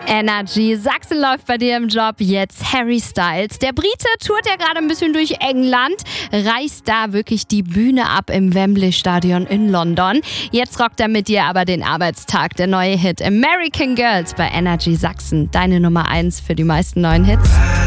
Energy. Sachsen läuft bei dir im Job. Jetzt Harry Styles. Der Brite tourt ja gerade ein bisschen durch England, reißt da wirklich die Bühne ab im Wembley Stadion in London. Jetzt rockt er mit dir aber den Arbeitstag. Der neue Hit American Girls bei Energy Sachsen. Deine Nummer 1 für die meisten neuen Hits.